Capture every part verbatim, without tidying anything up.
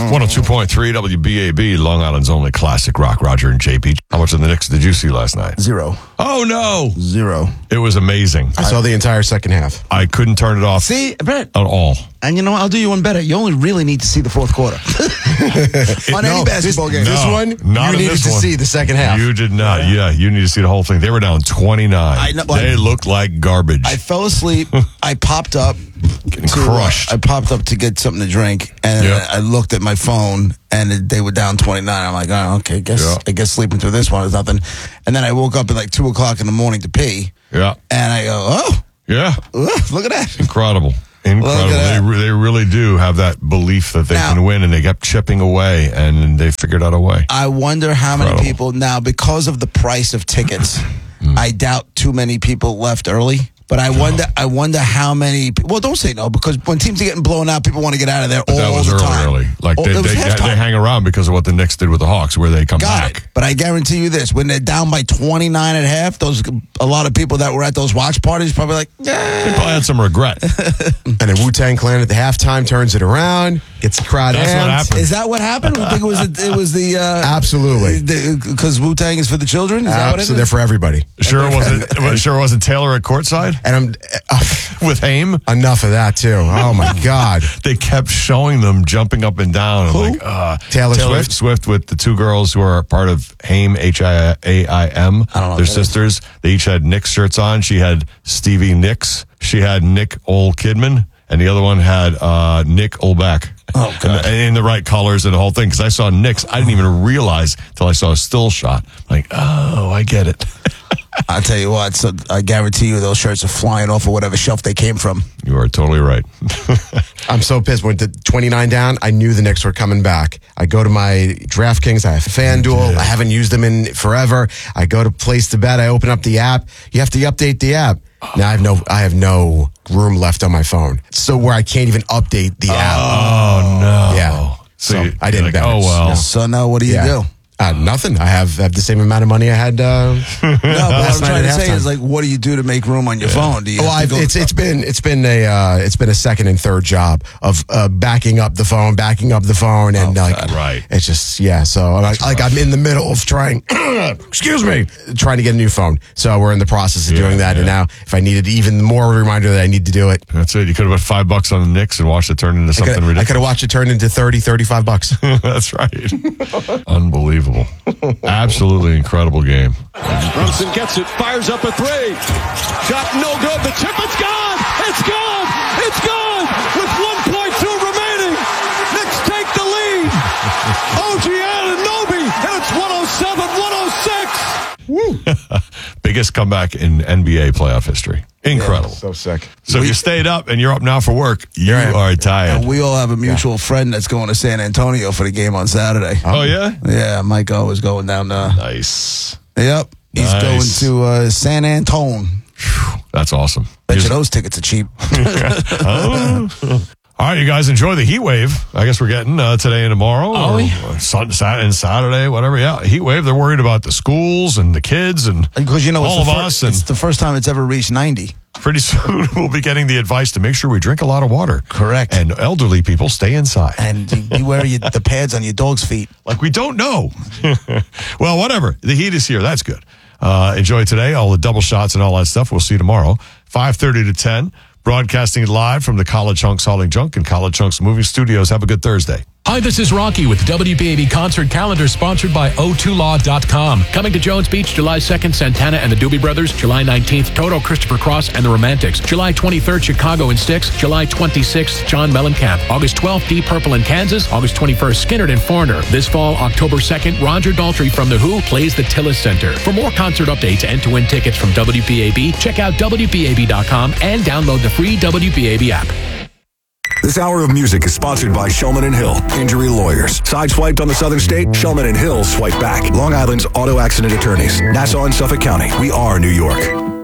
one oh two point three W B A B, Long Island's only classic rock. Roger and J P. How much of the Knicks did you see last night? Zero. Oh, no. Zero. It was amazing. I saw the entire second half. I couldn't turn it off. See, Brett. At all. And you know what? I'll do you one better. You only really need to see the fourth quarter. On any no, basketball this, game. No, This one, not you in needed this to one. see the second half. You did not. Yeah, you need to see the whole thing. They were down twenty-nine. I know- they I- looked like garbage. I fell asleep. I popped up. Getting to, uh, crushed. I popped up to get something to drink, and Yeah. I looked at my phone, and it, they were down twenty-nine. I'm like, oh, okay, guess Yeah. I guess sleeping through this one is nothing. And then I woke up at like two o'clock in the morning to pee, yeah. and I go, oh, Yeah. ugh, look at that. Incredible. Incredible. that. They, re- they really do have that belief that they Now- can win, and they kept chipping away, and they figured out a way. I wonder how many Incredible. people now, because of the price of tickets, Hmm. I doubt too many people left early. But I wonder, I wonder how many. Well, don't say no, because when teams are getting blown out, people want to get out of there all That was the early, time. early. Like Oh, they, it was they, halftime. they hang around because of what the Knicks did with the Hawks, where they come Got back. it. But I guarantee you this: when they're down by twenty-nine at half, those a lot of people that were at those watch parties probably like, They yeah. probably had some regret. And then Wu-Tang Clan at the halftime turns it around, gets the crowd That's what amped. happened. Is that what happened? I think it was. It was the uh, Absolutely. because Wu Tang is for the children. Is that what it Absolutely, is? they're for everybody. Sure wasn't. well, sure wasn't Taylor at courtside And I'm uh, with Haim. enough of that too. Oh my God. They kept showing them jumping up and down. I'm Who? like, uh, Taylor Swift? Swift with the two girls who are part of Haim, H I A I M. I don't know They're what that is. sisters. They each had Knicks shirts on. She had Stevie Nicks. She had Nick Ol Kidman. And the other one had uh, Nick Olbeck. Oh, God. And, and in the right colors and the whole thing. Because I saw Knicks. I didn't even realize until I saw a still shot. Like, oh, I get it. I'll tell you what. So I guarantee you, those shirts are flying off of whatever shelf they came from. You are totally right. I'm so pissed. When the twenty-nine down, I knew the Knicks were coming back. I go to my DraftKings. I have FanDuel. I haven't used them in forever. I go to place to bet. I open up the app. You have to update the app. Now I have no. I have no room left on my phone. So where I can't even update the app. Oh, no. Yeah. So you- I didn't you're like, bet it. oh, well. No. So now what do you Yeah. do? Uh, nothing. I have, have the same amount of money I had. Uh, No, but what I'm Last night trying to at say halftime. is like, what do you do to make room on your phone? Do you well, have to I've, go- it's it's been it's been a uh, it's been a second and third job of uh, backing up the phone, backing up the phone, and Oh, like God. Right. It's just yeah. So like, like I'm in the middle of trying. excuse me, trying to get a new phone. So we're in the process of Yeah, doing that, and yeah. now if I needed even more reminder that I need to do it, That's it. You could have put five bucks on the Knicks and watched it turn into I something could I ridiculous. could have watched it turn into thirty, thirty-five bucks. That's right. Unbelievable. Absolutely incredible game. Brunson gets it, fires up a three. Shot no good. The chip is gone. It's gone. It's gone. With one point two remaining. Knicks take the lead. O G Anunoby, and it's one oh seven one oh six. Biggest comeback in N B A playoff history. Incredible. So sick. So if you stayed up and you're up now for work, you I am. are tired. And we all have a mutual friend that's going to San Antonio for the game on Saturday. Oh, yeah? Yeah, Mike O is going down there. Nice. Yep. He's Nice. going to uh, San Antone. That's awesome. Bet you He's- those tickets are cheap. All right, you guys enjoy the heat wave. I guess we're getting uh, today and tomorrow. Are or, we? or sun, Sat- and Saturday, whatever. Yeah, heat wave. They're worried about the schools and the kids and Because you know, it's, all the of fir- us. And it's the first time it's ever reached ninety. pretty soon we'll be getting the advice to make sure we drink a lot of water. Correct. And elderly people stay inside. And you, you wear your, the pads on your dog's feet. Like we don't know. Well, whatever. The heat is here. That's good. Uh, enjoy today. All the double shots and all that stuff. We'll see you tomorrow. five thirty to ten. Broadcasting live from the College Hunks Hauling Junk and College Hunks Movie Studios. Have a good Thursday. Hi, this is Rocky with W B A B Concert Calendar sponsored by O two law dot com. Coming to Jones Beach, July second, Santana and the Doobie Brothers. July nineteenth, Toto, Christopher Cross and the Romantics. July twenty-third, Chicago and Styx. July twenty-sixth, John Mellencamp. August twelfth, Deep Purple in Kansas. August twenty-first, Skinnerd and Foreigner. This fall, October second, Roger Daltrey from The Who plays the Tillis Center. For more concert updates and to win tickets from W B A B, check out W B A B dot com and download the free W B A B app. This hour of music is sponsored by Shulman and Hill, injury lawyers. Sideswiped on the Southern State, Shulman and Hill swipe back. Long Island's auto accident attorneys. Nassau and Suffolk County. We are New York.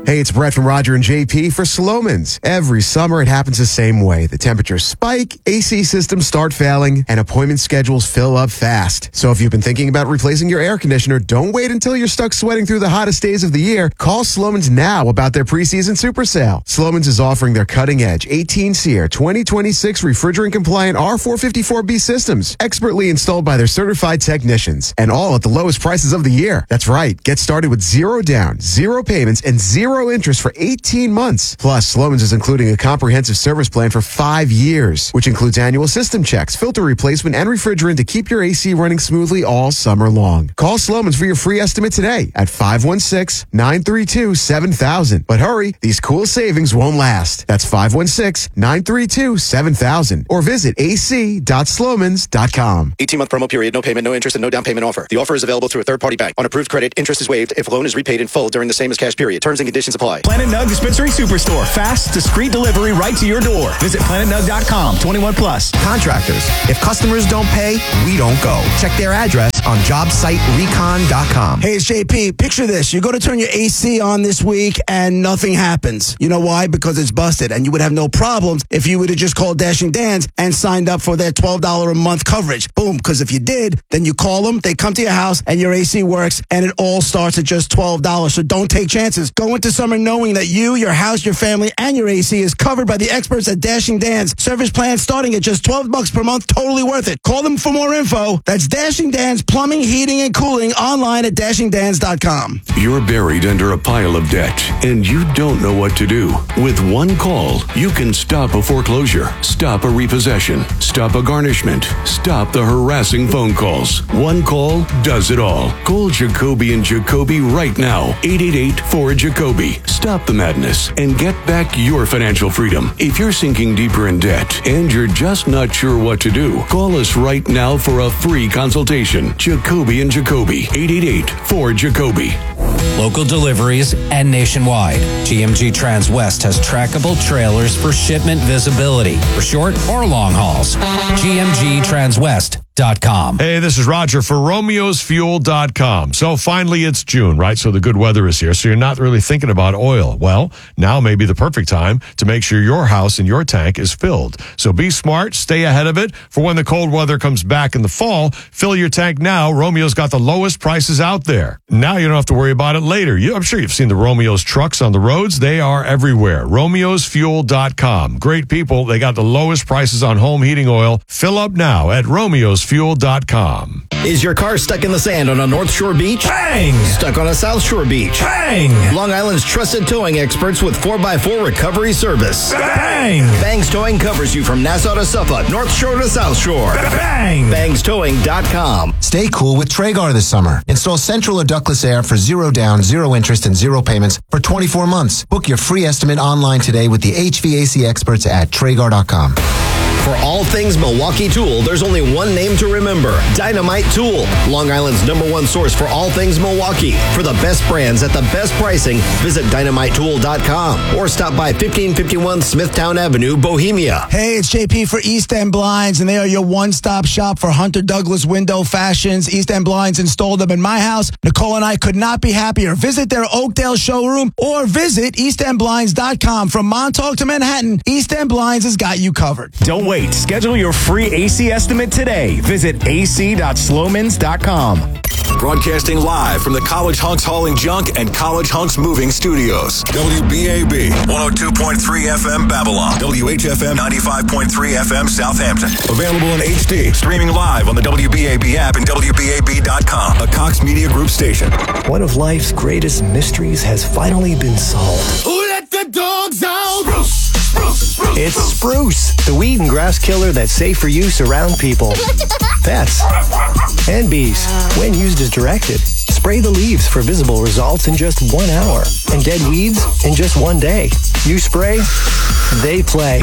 Hey, it's Brett from Roger and J P for Sloman's. Every summer, it happens the same way. The temperatures spike, A C systems start failing, and appointment schedules fill up fast. So if you've been thinking about replacing your air conditioner, don't wait until you're stuck sweating through the hottest days of the year. Call Sloman's now about their preseason super sale. Sloman's is offering their cutting-edge eighteen SEER twenty twenty-six refrigerant-compliant R four fifty-four B systems, expertly installed by their certified technicians, and all at the lowest prices of the year. That's right. Get started with zero down, zero payments, and zero interest for eighteen months. Plus, Sloman's is including a comprehensive service plan for five years, which includes annual system checks, filter replacement, and refrigerant to keep your A C running smoothly all summer long. Call Sloman's for your free estimate today at five one six, nine three two, seven thousand. But hurry, these cool savings won't last. That's five one six, nine three two, seven thousand. Or visit a c dot slomans dot com. eighteen-month promo period, no payment, no interest, and no down payment offer. The offer is available through a third-party bank. On approved credit, interest is waived if loan is repaid in full during the same as cash period. Terms and conditions apply. Planet Nug Dispensary Superstore. Fast, discreet delivery right to your door. Visit planet nug dot com. twenty-one plus. Contractors. If customers don't pay, we don't go. Check their address on job site recon dot com. Hey, it's J P. Picture this. You go to turn your A C on this week and nothing happens. You know why? Because it's busted. And you would have no problems if you would have just called Dashing Dan's and signed up for their twelve dollars a month coverage. Boom. Because if you did, then you call them, they come to your house, and your A C works, and it all starts at just twelve dollars. So don't take chances. Go into summer knowing that you, your house, your family, and your A C is covered by the experts at Dashing Dan's. Service plan starting at just twelve bucks per month. Totally worth it. Call them for more info. That's Dashing Dan's Plumbing, Heating, and Cooling online at dashing dans dot com. You're buried under a pile of debt, and you don't know what to do. With one call, you can stop a foreclosure, stop a repossession, stop a garnishment, stop the harassing phone calls. One call does it all. Call Jacoby and Jacoby right now. eight eight eight, four, Jacoby. Stop the madness and get back your financial freedom. If you're sinking deeper in debt and you're just not sure what to do, call us right now for a free consultation. Jacoby and Jacoby. eight eight eight, four, Jacoby. Local deliveries and nationwide. G M G Transwest has trackable trailers for shipment visibility for short or long hauls. G M G Transwest dot com. Hey, this is Roger for Romeos Fuel dot com. So finally it's June, right? So the good weather is here. So you're not really thinking about oil. Well, now may be the perfect time to make sure your house and your tank is filled. So be smart, stay ahead of it. For when the cold weather comes back in the fall, fill your tank now. Romeo's got the lowest prices out there. Now you don't have to worry about it later. You, I'm sure you've seen the Romeo's trucks on the roads. They are everywhere. Romeos Fuel dot com. Great people. They got the lowest prices on home heating oil. Fill up now at Romeos Fuel dot com. Is your car stuck in the sand on a North Shore beach? Bang! Stuck on a South Shore beach? Bang! Long Island's trusted towing experts with four by four recovery service. Bang! Bangs Towing covers you from Nassau to Suffolk, North Shore to South Shore. Bang! bangs towing dot com. Stay cool with Traegar this summer. Install central or ductless air for zero down, zero interest, and zero payments for twenty-four months. Book your free estimate online today with the H V A C experts at Traegar dot com. For all things Milwaukee Tool, there's only one name to remember. Dynamite Tool. Long Island's number one source for all things Milwaukee. For the best brands at the best pricing, visit dynamite tool dot com or stop by fifteen fifty-one Smithtown Avenue, Bohemia. Hey, it's J P for East End Blinds, and they are your one-stop shop for Hunter Douglas window fashions. East End Blinds installed them in my house. Nicole and I could not be happier. Visit their Oakdale showroom or visit east end blinds dot com. From Montauk to Manhattan, East End Blinds has got you covered. Don't wait. Schedule your free A C estimate today. Visit a c dot slomans dot com. Broadcasting live from the College Hunks Hauling Junk and College Hunks Moving Studios. W B A B one oh two point three F M Babylon. W H F M ninety-five point three F M Southampton. Available in H D. Streaming live on the W B A B app and W B A B dot com. A Cox Media Group station. One of life's greatest mysteries has finally been solved. Who let the dogs out? Spruce. Spruce, spruce, it's Spruce, the weed and grass killer that's safe for use around people, pets, and bees. When used as directed, spray the leaves for visible results in just one hour, and dead weeds in just one day. You spray, they play.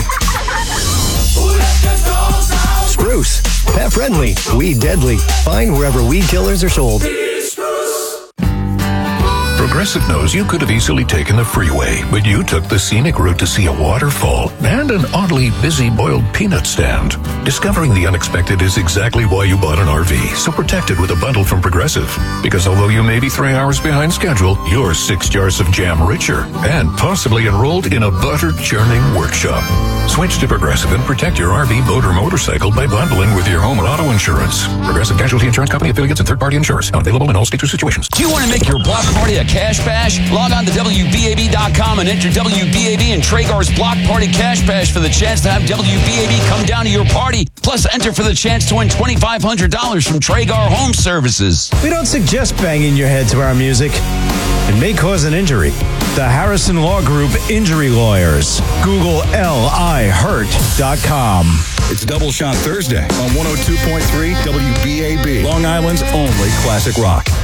Spruce, pet friendly, weed deadly. Find wherever weed killers are sold. Progressive knows you could have easily taken the freeway, but you took the scenic route to see a waterfall and an oddly busy boiled peanut stand. Discovering the unexpected is exactly why you bought an R V, so protect it with a bundle from Progressive. Because although you may be three hours behind schedule, you're six jars of jam richer and possibly enrolled in a butter churning workshop. Switch to Progressive and protect your R V, boat, or motorcycle by bundling with your home and auto insurance. Progressive Casualty Insurance Company, affiliates, and third-party insurers. Not available in all states or situations. Do you want to make your block party a cash bash? Log on to W B A B dot com and enter W B A B and Traeger's Block Party Cash Bash for the chance to have W B A B come down to your party. Plus, enter for the chance to win twenty-five hundred dollars from Traeger Home Services. We don't suggest banging your head to our music. It may cause an injury. The Harrison Law Group Injury Lawyers. Google L I hurt dot com. It's Double Shot Thursday on one oh two point three W B A B, Long Island's only classic rock.